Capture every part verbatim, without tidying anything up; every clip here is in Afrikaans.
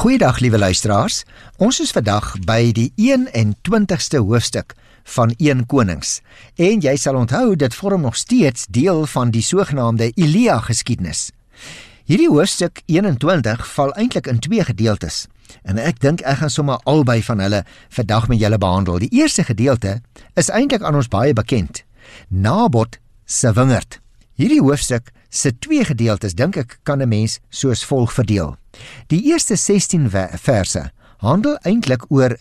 Goeiedag, liewe luisteraars. Ons is vandag by die eenentwintigste hoofstuk van Eerste Konings. En jy sal onthou, dit vorm nog steeds deel van die sogenaamde Elia geskiedenis. Hierdie hoofstuk eenentwintig val eintlik in twee gedeeltes. En ek dink ek gaan sommer albei van hulle vandag met julle behandel. Die eerste gedeelte is eintlik aan ons baie bekend. Nabot se wingerd. Hierdie hoofstuk se twee gedeeltes dink ek kan 'n mens soos volg verdeel. Die eerste sestien verse handel eintlik oor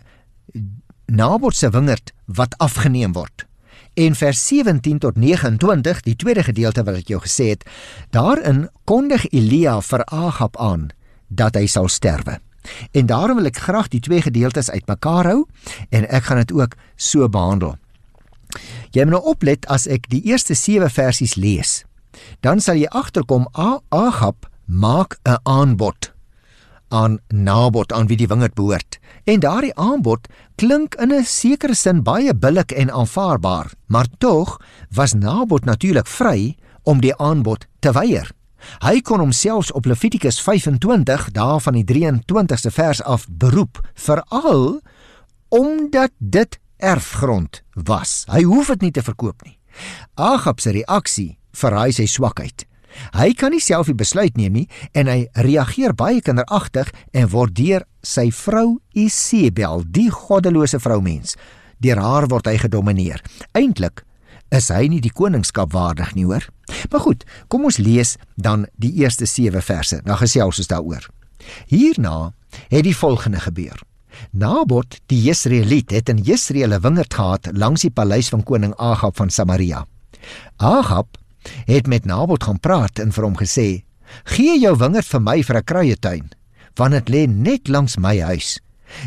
Nabot se wingerd wat afgeneem word. En vers sewentien tot nege en twintig, die tweede gedeelte wat ek jou gesê het, daarin kondig Elia vir Agab aan dat hy sal sterwe. En daarom wil ek graag die twee gedeeltes uitmekaar hou en ek gaan dit ook so behandel. Jy moet nou oplet as ek die eerste sewe versies lees. Dan sal jy agterkom, Agab maak 'n aanbod aan Nabot, aan wie die wingerd behoort. En daardie aanbod klink in 'n sekere sin baie billik en aanvaarbaar, maar tog was Nabot natuurlik vry om die aanbod te weier. Hy kon homself op Levitikus vyfentwintig, daar van die drieëntwintigste vers af beroep, veral omdat dit erfgrond was. Hy hoef dit nie te verkoop nie. Agab se reaksie verraai sy swakheid. Hy kan nie self die besluit neem nie en hy reageer baie kinderagtig en word deur sy vrou Isebel, die goddelose vroumens, deur haar word hy gedomineer. Eintlik is hy nie die koningskap waardig nie, hoor. Maar goed, kom ons lees dan die eerste sewe verse, dan gesels ons daaroor. Hierna het die volgende gebeur. Nabot, die Jesreeliet, het in Jesreel 'n wingerd gehad langs die paleis van koning Agab van Samaria. Agab het met Nabot gaan praat en vir hom gesê, gee jou wingerd vir my vir 'n kruietuin, want dit lê net langs my huis.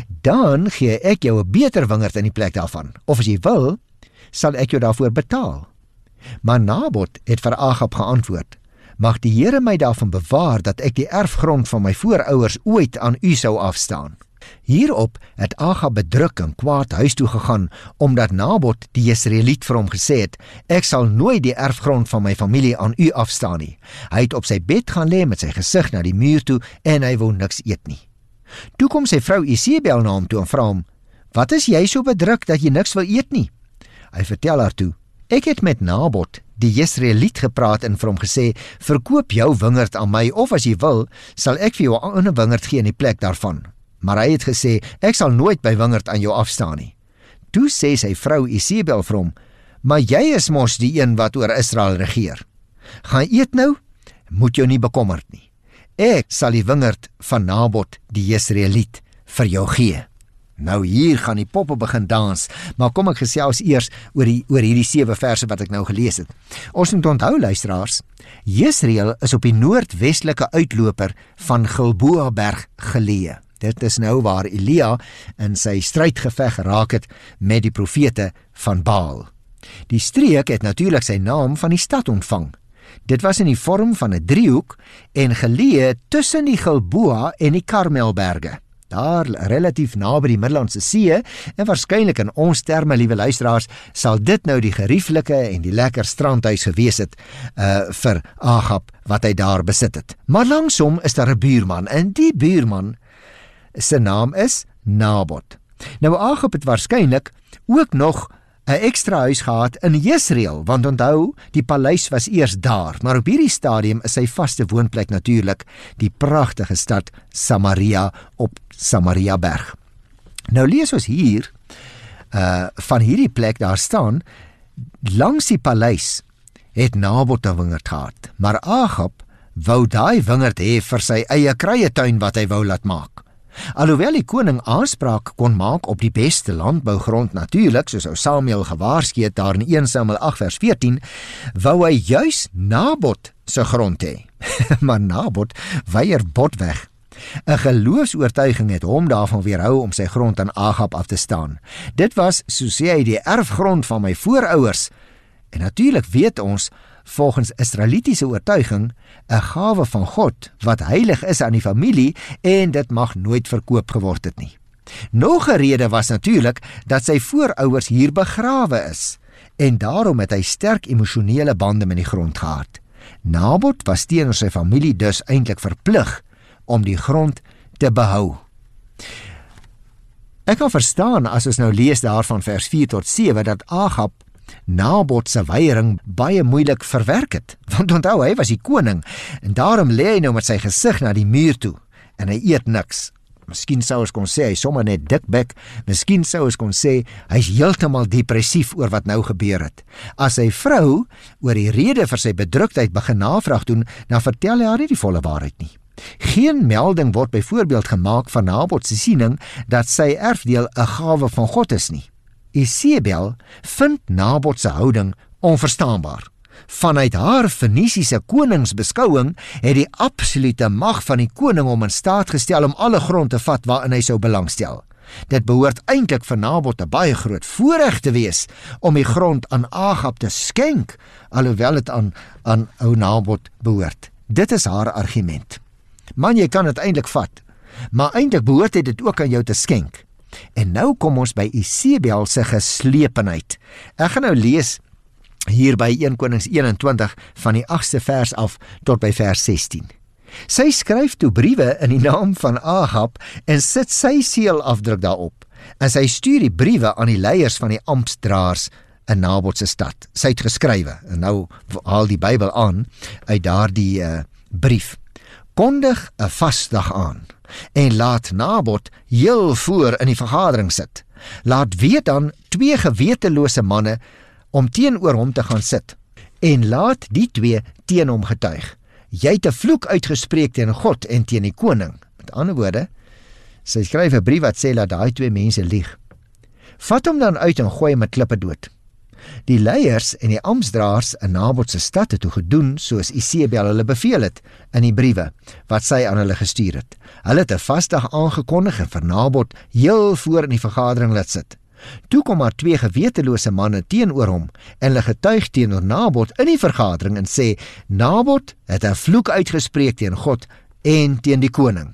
Dan gee ek jou 'n beter wingerd in die plek daarvan, of as jy wil, sal ek jou daarvoor betaal. Maar Nabot het vir Agab geantwoord, mag die Here my daarvan bewaar dat ek die erfgrond van my voorouers ooit aan u sou afstaan. Hierop het Agab bedruk en kwaad huis toe gegaan, omdat Nabot die Jesreeliet vir hom gesê het, ek sal nooit die erfgrond van my familie aan u afstaan nie. Hy het op sy bed gaan lê met sy gesig na die muur toe en hy wou niks eet nie. Toe kom sy vrou Isebel na hom toe en vra hom, wat is jy so bedruk dat jy niks wil eet nie? Hy vertel haar toe, ek het met Nabot die Jesreeliet gepraat en vir hom gesê, verkoop jou wingerd aan my, of as jy wil, sal ek vir jou 'n ander wingerd gee in die plek daarvan. Maar hy het gesê, ek sal nooit by wingerd aan jou afstaan nie. Toe sê sy vrou Isebel vir hom, maar jy is mos die een wat oor Israel regeer. Gaan eet nou, moet jou nie bekommerd nie. Ek sal die wingerd van Nabot die Jesreeliet vir jou gee. Nou hier gaan die poppe begin dans, maar kom ek gesels eers oor, die, oor hierdie sewe verse wat ek nou gelees het. Ons moet onthou, luisteraars, Jesreel is op die noordwestelike uitloper van Gilboa berg geleë. Dit is nou waar Elia in sy strydgeveg geraak het met die profete van Baal. Die streek het natuurlik sy naam van die stad ontvang. Dit was in die vorm van 'n driehoek en geleë tussen die Gilboa en die Karmelberge. Daar relatief naby die Middellandse See en waarskynlik in ons terme, liewe luisteraars, sal dit nou die gerieflike en die lekker strandhuis gewees het uh, vir Agab wat hy daar besit het. Maar langsom is daar 'n buurman en die buurman sy naam is Nabot. Nou Agab het waarskynlik ook nog 'n ekstra huis gehad in Jesreel, want onthou, die paleis was eers daar, maar op hierdie stadium is sy vaste woonplek natuurlik die pragtige stad Samaria op Samaria berg. Nou lees ons hier uh, van hierdie plek daar staan, langs die paleis het Nabot 'n wingerd gehad, maar Agab wou daai wingerd hê vir sy eie kruietuin wat hy wou laat maak. Alhoewel die koning aanspraak kon maak op die beste landbougrond natuurlik, soos ou Samuel gewaarsku het daar in Eerste Samuel agt vers veertien, wou hy juis Nabot se grond hê. Maar Nabot weier botweg. 'n Geloofsoortuiging het hom daarvan weerhou om sy grond aan Agab af te staan. Dit was, so sê hy, die erfgrond van my voorouers. En natuurlik weet ons, volgens Israelitiese oortuiging, 'n gawe van God wat heilig is aan die familie en dit mag nooit verkoop geword het nie. Nog 'n rede was natuurlik dat sy voorouers hier begrawe is en daarom het hy sterk emosionele bande met die grond gehad. Nabot was teenoor sy familie dus eintlik verplig om die grond te behou. Ek kan verstaan as ons nou lees daar van vers vier tot sewe dat Agab Nabot se weiering baie moeilik verwerk het. Want onthou, hy was die koning en daarom lê hy nou met sy gesig na die muur toe en hy eet niks. Miskien sou ons kon sê hy sommer net dikbek, miskien sou ons kon sê hy's heeltemal depressief oor wat nou gebeur het. As sy vrou oor die rede vir sy bedruktheid begin navraag doen, dan vertel hy haar nie die volle waarheid nie. Geen melding word byvoorbeeld gemaak van Nabot se siening dat sy erfdeel 'n gawe van God is nie. Isebel vind Nabot se houding onverstaanbaar. Vanuit haar Fenisiese koningsbeskouing het die absolute mag van die koning hom in staat gestel om alle grond te vat waarin hy sou belangstel. Dit behoort eintlik vir Nabot 'n baie groot voorreg te wees om die grond aan Agab te skenk, alhoewel dit aan aan ou Nabot behoort. Dit is haar argument. Man, jy kan dit eintlik vat, maar eintlik behoort hy dit ook aan jou te skenk. En nou kom ons by Isebel se geslepenheid. Ek gaan nou lees hier by Eerste Konings eenentwintig van die agste vers af tot by vers sestien. Sy skryf toe briewe in die naam van Agab en sit sy seelafdruk daarop. En sy stuur die briewe aan die leiers van die amptdraers in Nabot se stad. Sy het geskrywe, en nou haal die Bybel aan uit daardie uh, brief. Kondig 'n vasdag aan en laat Nabot heel voor in die vergadering sit. Laat weet dan twee gewetelose manne om teenoor hom te gaan sit en laat die twee teen hom getuig. Jy het 'n vloek uitgespreek teen God en teen die koning. Met ander woorde, sy skryf 'n brief wat sê dat daai twee mense lieg. Vat hom dan uit en gooi hom met klippe dood. Die leiers en die amptdraers in Nabot se stad het toe gedoen soos Isebel hulle beveel het in die briewe wat sy aan hulle gestuur het. Hulle het 'n vasdag aangekondig en vir Nabot heel voor in die vergadering laat sit. Toe kom maar twee gewetelose manne teenoor hom en hulle getuig teenoor Nabot in die vergadering en sê, Nabot het 'n vloek uitgespreek teen God en teen die koning.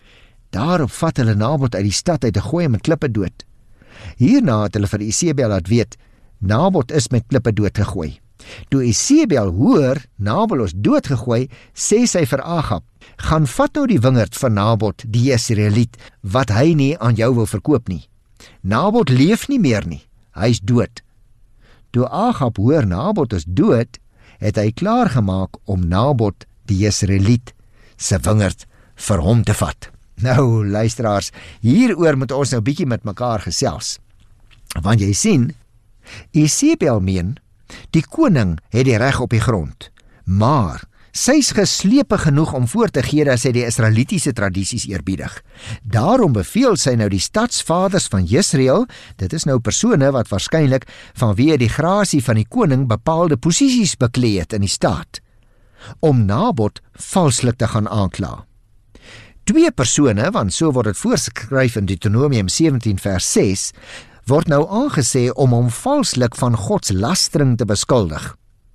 Daarop vat hulle Nabot uit die stad uit en gooi hom met klippe dood. Hierna het hulle vir Isebel laat weet, Nabot is met klippe doodgegooi. Toe Isebel hoor Nabot is doodgegooi, sê sy vir Agab, gaan vat nou die wingerd van Nabot, die Jesreeliet, wat hy nie aan jou wil verkoop nie. Nabot leef nie meer nie, hy is dood. Toe Agab hoor Nabot is dood, het hy klaar gemaak om Nabot, die Jesreeliet, se wingerd vir hom te vat. Nou, luisteraars, hieroor moet ons nou bietjie met mekaar gesels. Want jy sien, Isebel meen, die koning het die reg op die grond, maar sy is geslepe genoeg om voor te gee dat sy die Israelitiese tradisies eerbiedig. Daarom beveel sy nou die stadsvaders van Jesreel, dit is nou persone wat waarskynlik vanweë die grasie van die koning bepaalde posisies beklee het in die staat, om Nabot valslik te gaan aankla. Twee persone, want so word dit voorgeskryf in Deuteronomium sewentien vers ses, word nou aangesê om hom valslik van godslastering te beskuldig,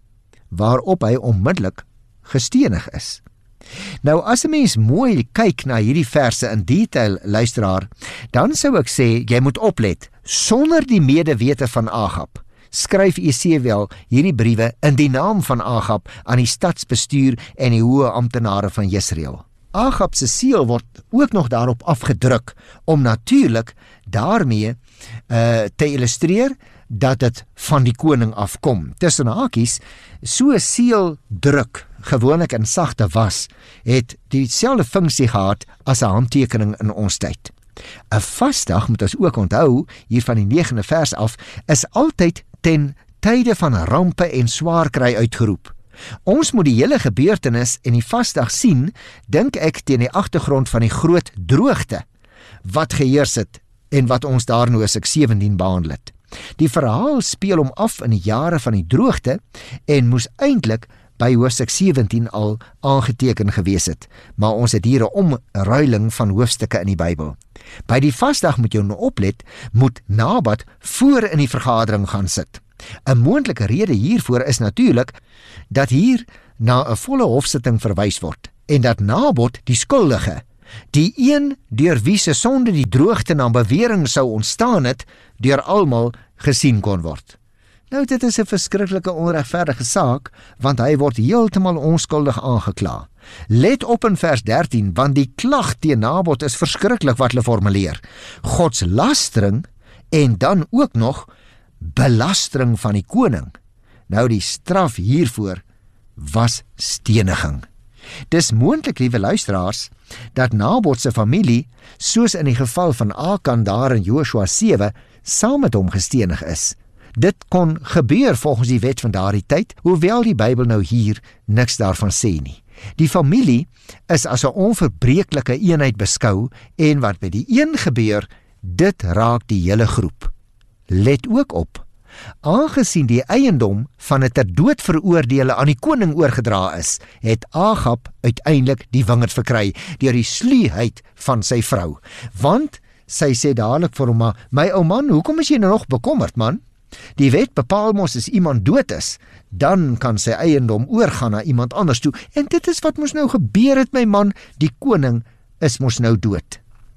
waarop hy onmiddellik gestenig is. Nou as 'n mens mooi kyk na hierdie verse in detail, luisteraar, dan sou ek sê, jy moet oplet, sonder die medewete van Agab, skryf Isebel hierdie briewe in die naam van Agab aan die stadsbestuur en die hoë amptenare van Jesreel. Agab se seël word ook nog daarop afgedruk, om natuurlik daarmee uh, te illustreer dat dit van die koning afkom. Tussen hakies, so 'n seël druk, gewoonlik in sagte was, het dieselfde funksie gehad as 'n handtekening in ons tyd. 'n Vasdag, moet ons ook onthou, hier van die negende vers af, is altyd ten tye van rampe en swaar kry uitgeroep. Ons moet die hele gebeurtenis en die vasdag sien, dink ek, teen die agtergrond van die groot droogte wat geheers het en wat ons daar in Hoofstuk sewentien behandel het. Die verhaal speel hom af in die jare van die droogte en moes eintlik by Hoofstuk sewentien al aangeteken gewees het, maar ons het hier 'n omruiling van hoofstukke in die Bybel. By die vasdag moet jy nou oplet, moet Nabot voor in die vergadering gaan sit. 'n Moontlike rede hiervoor is natuurlik dat hier na 'n volle hofsitting verwys word en dat Nabot die skuldige, die een deur wie se sonde die droogte na bewering sou ontstaan het, deur almal gesien kon word. Nou dit is 'n verskriklike onregverdige saak, want hy word heeltemal onskuldig aangekla. Let op in vers dertien, want die klag teen Nabot is verskriklik wat hulle formuleer. Gods lastering en dan ook nog belastering van die koning. Nou die straf hiervoor was steniging. Dis moontlik, liewe luisteraars, dat Nabot se familie, soos in die geval van Akan daar in Joshua sewe, saam met hom gestenig is. Dit kon gebeur volgens die wet van daardie tyd, hoewel die Bybel nou hier niks daarvan sê nie. Die familie is as 'n onverbreeklike eenheid beskou en wat by die een gebeur, dit raak die hele groep. Let ook op, aangesien die eiendom van 'n ter dood veroordeelde aan die koning oorgedra is, het Agab uiteindelik die wingerd verkry deur die sluwheid van sy vrou. Want sy sê dadelik vir hom, maar, my ou man, hoekom is jy nou nog bekommerd, man? Die wet bepaal mos as iemand dood is, dan kan sy eiendom oorgaan na iemand anders toe. En dit is wat mos nou gebeur het, my man, die koning is mos nou dood.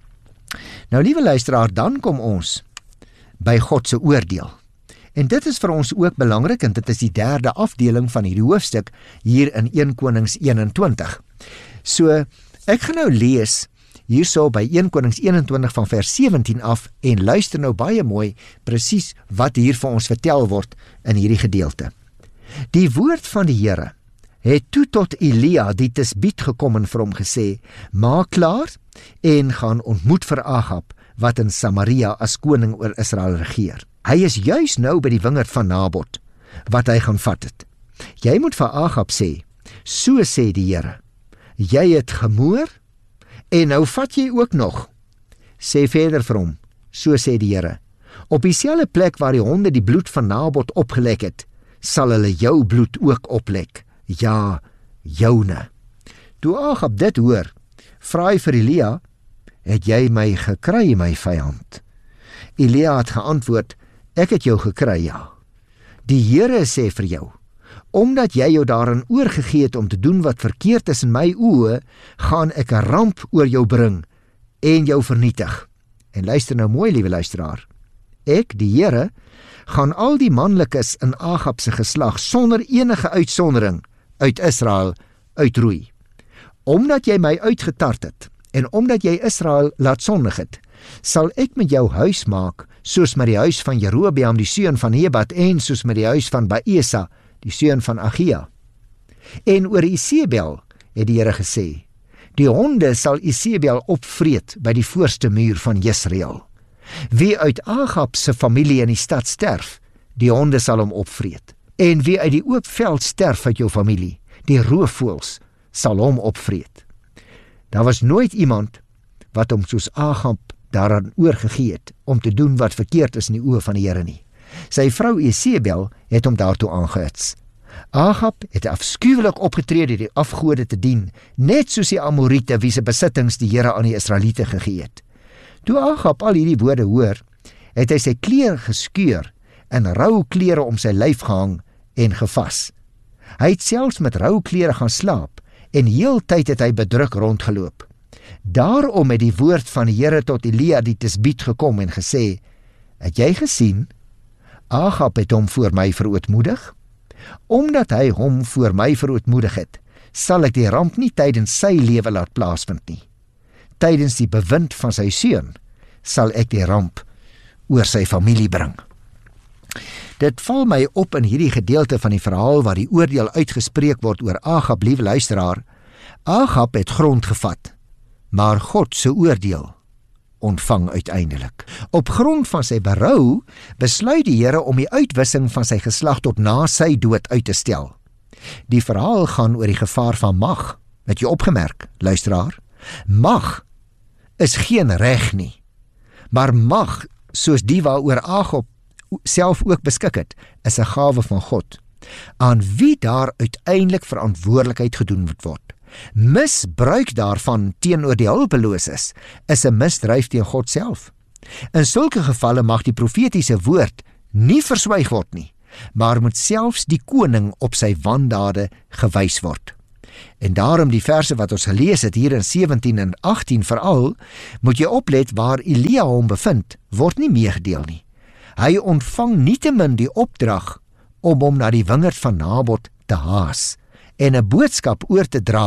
Nou, liewe luisteraar, dan kom ons by God se oordeel. En dit is vir ons ook belangrik, en dit is die derde afdeling van hierdie hoofstuk hier in Eerste Konings eenentwintig. So, ek gaan nou lees hierso by Eerste Konings eenentwintig van vers sewentien af en luister nou baie mooi presies wat hier vir ons vertel word in hierdie gedeelte. Die woord van die Here het toe tot Elia die Tisbiet gekom en vir hom gesê, maak klaar en gaan ontmoet vir Agab wat in Samaria as koning oor Israel regeer. Hy is juis nou by die wingerd van Nabot wat hy gaan vat het. Jy moet vir Agab sê, so sê die Here, jy het gemoor en nou vat jy ook nog. Sê verder vir hom, so sê die Here, op dieselfde plek waar die honde die bloed van Nabot opgelek het, sal hulle jou bloed ook oplek. Ja, joune. Toe Agab dit hoor, vra hy vir Elia, het jy my gekry, my vyand? Elia het geantwoord, ek het jou gekry, ja. Die Here sê vir jou, omdat jy jou daarin oorgegee het om te doen wat verkeerd is in my oë, gaan ek 'n ramp oor jou bring en jou vernietig. En luister nou mooi, liewe luisteraar. Ek, die Here, gaan al die manlikes in Agab se geslag sonder enige uitsondering uit Israel uitroei. Omdat jy my uitgetart het en omdat jy Israel laat sondig het, sal ek met jou huis maak soos met die huis van Jerobeam die seun van Nebat en soos met die huis van Baesa die seun van Achia. En oor Isebel het die Here gesê, die honde sal Isebel opvreet by die voorste muur van Jesreel. Wie uit Agab se familie in die stad sterf, die honde sal hom opvreet. En wie uit die oop veld sterf uit jou familie, die roofvoëls sal hom opvreet. Daar was nooit iemand wat hom soos Agab daaraan oorgegee het om te doen wat verkeerd is in die oë van die Here nie. Sy vrou Isebel het hom daartoe aangehits. Agab het afskuwelik opgetree deur die afgode te dien, net soos die Amorite wie se besittings die Here aan die Israeliete gegee het. Toe Agab al hierdie woorde hoor, het hy sy klere geskeur en rou klere om sy lyf gehang en gevas. Hy het selfs met rou klere gaan slaap en heeltyd het hy bedruk rondgeloop. Daarom het die woord van die Here tot Elia die Tisbiet gekom en gesê, het jy gesien, Agab het hom voor my verootmoedig? Omdat hy hom voor my verootmoedig het, sal ek die ramp nie tydens sy lewe laat plaasvind nie. Tydens die bewind van sy seun sal ek die ramp oor sy familie bring. Dit val my op in hierdie gedeelte van die verhaal waar die oordeel uitgespreek word oor Agab, liewe luisteraar. Agab het grond gevat, maar God se oordeel ontvang uiteindelik. Op grond van sy berou besluit die Here om die uitwissing van sy geslag tot na sy dood uit te stel. Die verhaal gaan oor die gevaar van mag. Het jy opgemerk, luisteraar? Mag is geen reg nie, maar mag, soos die waaroor Agab self ook beskik het, is 'n gawe van God, aan wie daar uiteindelik verantwoordelikheid gedoen moet word. Misbruik daarvan teenoor die hulpeloses is 'n misdryf teen God self. In sulke gevalle mag die profetiese woord nie verswyg word nie, maar moet selfs die koning op sy wandade gewys word. En daarom die verse wat ons gelees het hier in sewentien en agttien veral, moet jy oplet waar Elia hom bevind, word nie meegedeel nie. Hy ontvang nietemin die opdrag om hom na die wingerd van Nabot te haas en 'n boodskap oor te dra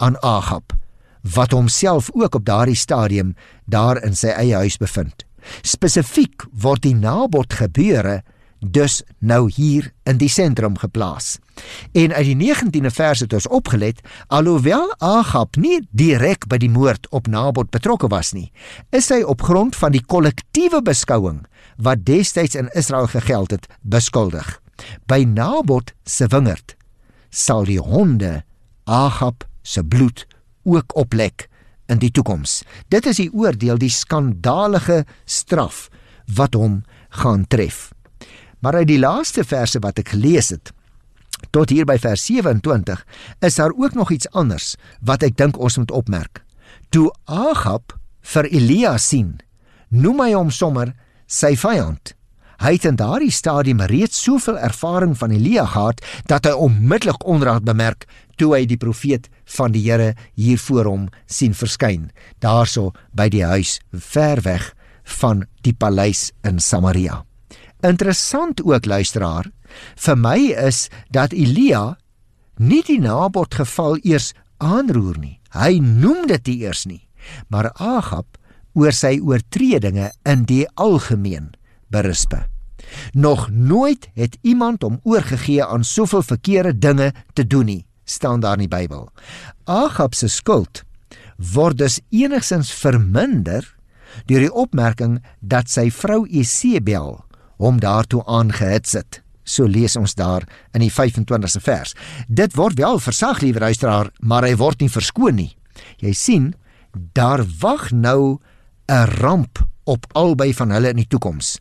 aan Agab, wat homself ook op daardie stadium daar in sy eie huis bevind. Spesifiek word die Nabot gebeure dus nou hier in die sentrum geplaas. En uit die negentiende vers het ons opgelet, alhoewel Agab nie direk by die moord op Nabot betrokke was nie, is hy op grond van die kollektiewe beskouing wat destyds in Israel gegeld het, beskuldig. By Nabot se wingerd sal die honde Agab se bloed ook oplek in die toekoms. Dit is die oordeel, die skandalige straf wat hom gaan tref. Maar uit die laaste verse wat ek gelees het, tot hier by vers sewe-en-twintig, is daar ook nog iets anders wat ek dink ons moet opmerk. Toe Agab vir Elia sien, noem hy hom sommer sy vyand. Hy het in daardie stadium reeds soveel ervaring van Elia gehad, dat hy onmiddellik onraad bemerk, toe hy die profeet van die Here hier voor hom sien verskyn, daarso by die huis, ver weg van die paleis in Samaria. Interessant ook, luisteraar, vir my is dat Elia nie die Nabot geval eers aanroer nie. Hy noem dit nie eers nie, maar Agab oor sy oortredinge in die algemeen berispe. Nog nooit het iemand hom oorgegee aan soveel verkeerde dinge te doen nie, staan daar in die Bybel. Agab se skuld word dus enigstens verminder deur die opmerking dat sy vrou Isebel hom daartoe aangehits het. So lees ons daar in die vyf-en-twintigste vers. Dit word wel versag, liewe luisteraar, maar hy word nie verskoon nie. Jy sien, daar wag nou 'n ramp op albei van hulle in die toekoms.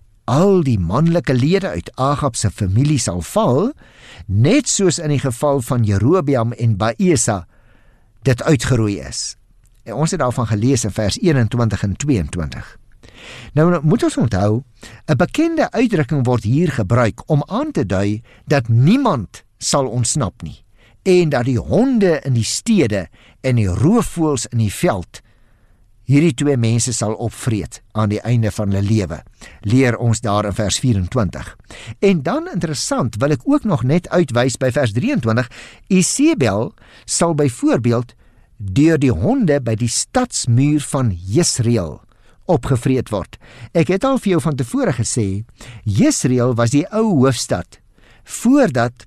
Al die manlike lede uit Agab se familie sal val, net soos in die geval van Jerobeam en Baesa dit uitgeroei is. En ons het daarvan gelees in vers eenentwintig en tweeëntwintig. Nou moet ons onthou, 'n bekende uitdrukking word hier gebruik om aan te dui dat niemand sal ontsnap nie, en dat die honde in die stede en die roofvoëls in die veld hierdie twee mense sal opvreet aan die einde van hulle lewe, leer ons daar in vers vyf-en-twintig. En dan interessant, wil ek ook nog net uitwys by vers drieëntwintig, Isebel sal byvoorbeeld deur die honde by die stadsmuur van Jesreel opgevreet word. Ek het al vir jou van tevore gesê, Jesreel was die ou hoofstad, voordat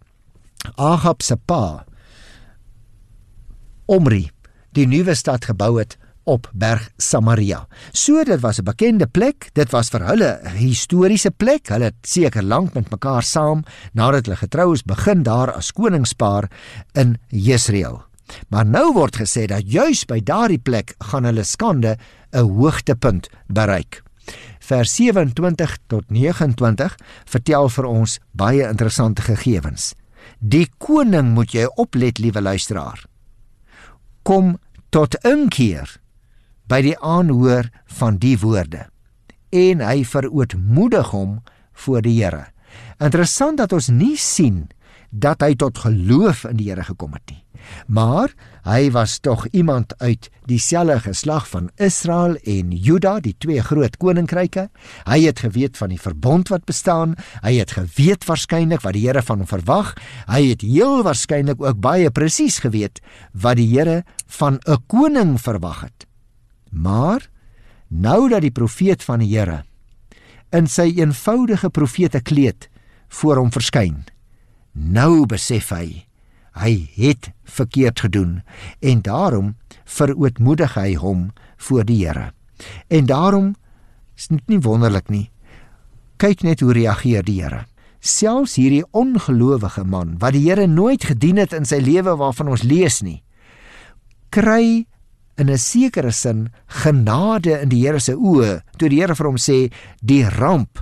Agab se pa, Omri, die nuwe stad gebou het op berg Samaria. So dit was 'n bekende plek, dit was vir hulle 'n historiese plek, hulle het seker lank met mekaar saam, nadat hulle getrou is, begin daar as koningspaar in Jesreel. Maar nou word gesê dat juis by daardie plek gaan hulle skande 'n hoogtepunt bereik. Vers sewe-en-twintig tot nege-en-twintig vertel vir ons baie interessante gegevens. Die koning, moet jy oplet, liewe luisteraar, kom tot inkeer by die aanhoor van die woorde, en hy verootmoedig hom voor die Here. Interessant dat ons nie sien dat hy tot geloof in die Here gekom het nie, maar hy was tog iemand uit dieselfde geslag van Israel en Juda, die twee groot koninkryke. Hy het geweet van die verbond wat bestaan, hy het geweet waarskynlik wat die Here van hom verwag, hy het heel waarskynlik ook baie presies geweet wat die Here van 'n koning verwag het. Maar nou dat die profeet van die Here in sy eenvoudige profetekleed voor hom verskyn, nou besef hy, hy het verkeerd gedoen, en daarom verootmoedig hy hom voor die Here. En daarom is dit nie wonderlik nie, kyk net hoe reageer die Here. Selfs hierdie ongelowige man, wat die Here nooit gedien het in sy lewe waarvan ons lees nie, kry in 'n sekere sin genade in die Here se oë, toe die Here vir hom sê, die ramp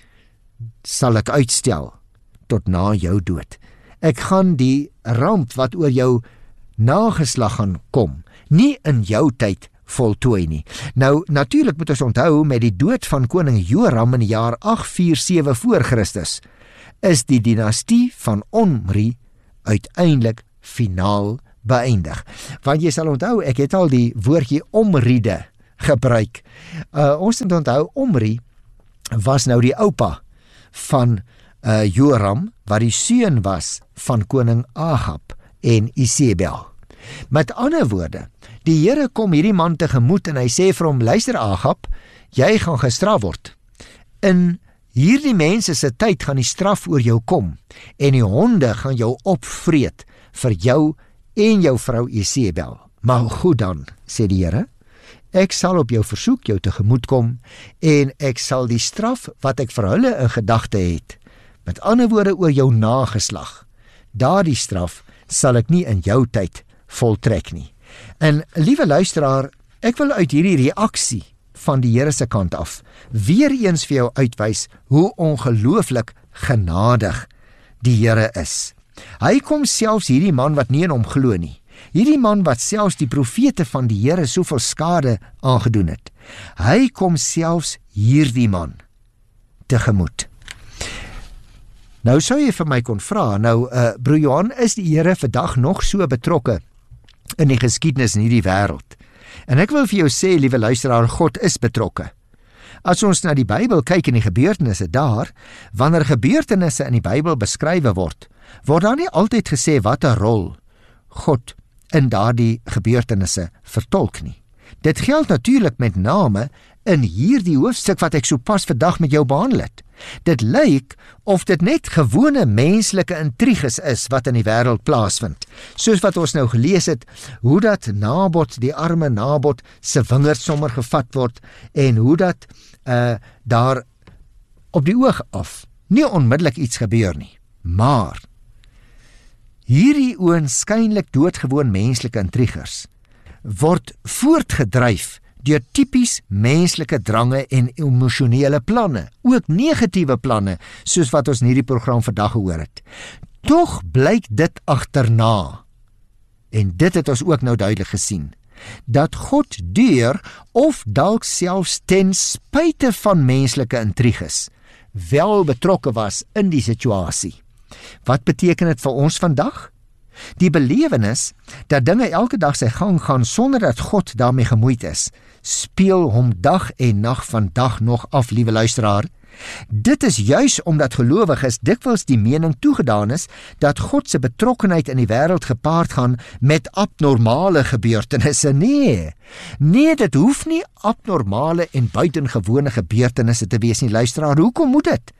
sal ek uitstel tot na jou dood. Ek gaan die ramp wat oor jou nageslag gaan kom, nie in jou tyd voltooi nie. Nou, natuurlik moet ons onthou, met die dood van koning Joram in die jaar agt vier sewe voor Christus, is die dinastie van Omri uiteindelik finaal beëindig. Want jy sal onthou, ek het al die woordjie Omride gebruik. Uh, ons moet onthou, Omri was nou die oupa van uh, Joram, wat die seun was van koning Agab en Isebel. Met ander woorde, die Here kom hierdie man tegemoet en hy sê vir hom, luister Agab, jy gaan gestraf word. In hierdie mense se tyd gaan die straf oor jou kom en die honde gaan jou opvreet vir jou en jou vrou Jezebel. Maar goed dan, sê die Here, ek sal op jou versoek jou tegemoet kom en ek sal die straf wat ek vir hulle in gedagte het, met ander woorde oor jou nageslag, daardie straf sal ek nie in jou tyd voltrek nie. En liewe luisteraar, ek wil uit hierdie reaksie van die Here se kant af weer eens vir jou uitwys hoe ongelooflik genadig die Here is. Hy kom selfs hierdie man wat nie in hom glo nie, hierdie man wat selfs die profete van die Here soveel skade aangedoen het, hy kom selfs hierdie man tegemoet. Nou sou jy vir my kon vra, nou uh, broer Johan, is die Here vandag nog so betrokke in die geskiedenis in hierdie wêreld? En ek wil vir jou sê, liewe luisteraar, God is betrokke. As ons na die Bybel kyk en die gebeurtenisse daar, wanneer gebeurtenisse in die Bybel beskrywe word, word daar nie altyd gesê wat 'n rol God in daardie gebeurtenisse vertolk nie. Dit geld natuurlik met name in hierdie hoofstuk wat ek sopas vandag met jou behandel het. Dit lyk of dit net gewone menslike intriges is wat in die wêreld plaasvind. Soos wat ons nou gelees het, hoe dat Nabot, die arme Nabot, se wingerd sommer gevat word en hoe dat uh, daar op die oog af nie onmiddellik iets gebeur nie. Maar hierdie oënskynlik doodgewoon menslike intriges word voortgedryf deur tipies menslike drange en emosionele planne, ook negatiewe planne, soos wat ons in hierdie program vandag gehoor het. Tog blyk dit agterna, en dit het ons ook nou duidelik gesien, dat God deur of dalk selfs ten spyte van menslike intriges wel betrokke was in die situasie. Wat beteken dit vir ons vandag? Die belewenis dat dinge elke dag sy gang gaan sonder dat God daarmee gemoeid is, speel hom dag en nag van dag nog af, liewe luisteraar. Dit is juis omdat gelowiges dikwels die mening toegedaan is dat God se betrokkenheid in die wêreld gepaard gaan met abnormale gebeurtenisse. Nee, nee, dit hoef nie abnormale en buitengewone gebeurtenisse te wees nie, luisteraar. Hoekom moet dit?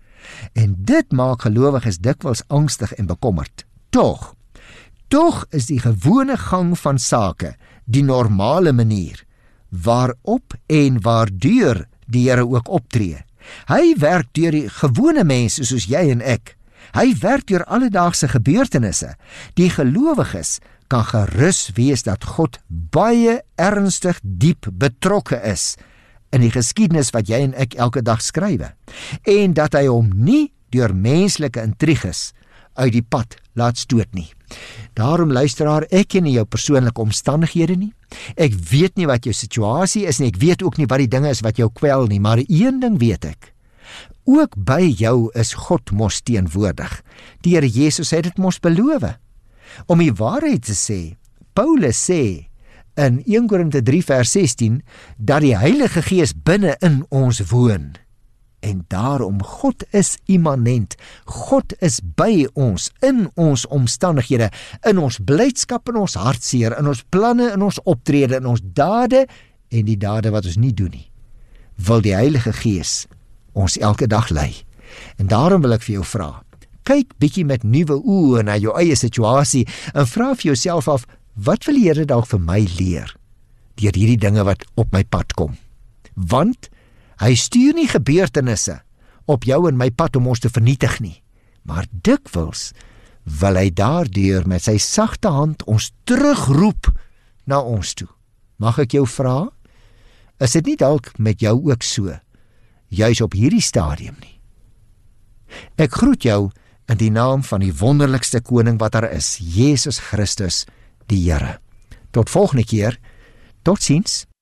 En dit maak gelowiges dikwels angstig en bekommerd. Tog, tog is die gewone gang van sake die normale manier waarop en waardeur die Here ook optree. Hy werk deur die gewone mense soos jy en ek. Hy werk deur alledaagse gebeurtenisse. Die gelowiges kan gerus wees dat God baie ernstig diep betrokke is in die geskiedenis wat jy en ek elke dag skrywe, en dat hy hom nie deur menslike intriges uit die pad laat stoot nie. Daarom luisteraar, ek ken nie jou persoonlike omstandighede nie, ek weet nie wat jou situasie is nie, ek weet ook nie wat die dinge is wat jou kwel nie, maar een ding weet ek, ook by jou is God mos teenwoordig. Die Here Jesus het dit mos beloof. Om die waarheid te sê, Paulus sê in Eerste Korinte drie vers sestien, dat die Heilige Gees binne in ons woon. En daarom, God is immanent, God is by ons, in ons omstandighede, in ons blydskap, in ons hartseer, in ons planne, in ons optrede, in ons dade, en die dade wat ons nie doen nie, wil die Heilige Gees ons elke dag lei. En daarom wil ek vir jou vra, kyk bietjie met nuwe oë na jou eie situasie, en vra vir jouself af, wat wil die Here dalk vir my leer, deur hierdie dinge wat op my pad kom? Want hy stuur nie gebeurtenisse op jou en my pad om ons te vernietig nie, maar dikwels wil hy daardeur met sy sagte hand ons terugroep na ons toe. Mag ek jou vra, is dit nie dalk met jou ook so, juis op hierdie stadium nie? Ek groet jou in die naam van die wonderlikste koning wat daar is, Jesus Christus, die Here. Tot volgende keer, tot ziens.